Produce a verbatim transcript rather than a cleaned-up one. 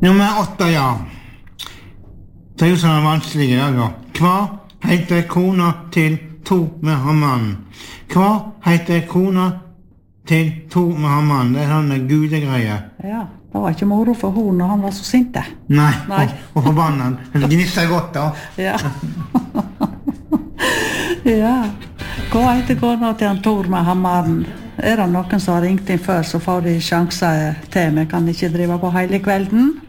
Nummer åtte, ja. Det er jo sånn vanskelig, ja. Hva heter kona til Tor med Hammann? Hva heter kona til Tor med Hammann? Det er sånne gudegreier. Ja, det var ikke moro for hun når han var så sinte. Nei, Nei. Og, og forbannet. Det gnisser godt, da. Ja. Ja. Hva heter kona til han Tor med Hammann? Er det noen som har ringt inn før, så får de sjanser til. Vi kan ikke drive på hele kvelden.